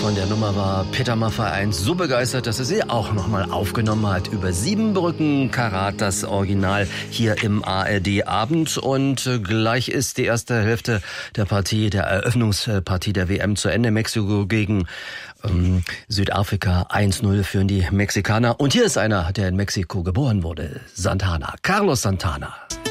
Von der Nummer war Peter Maffay 1 so begeistert, dass er sie auch nochmal aufgenommen hat. Über 7 Brücken Karat, das Original hier im ARD-Abend. Und gleich ist die erste Hälfte der Partie, der Eröffnungspartie der WM zu Ende. Mexiko gegen Südafrika 1-0 führen die Mexikaner. Und hier ist einer, der in Mexiko geboren wurde. Santana, Carlos Santana.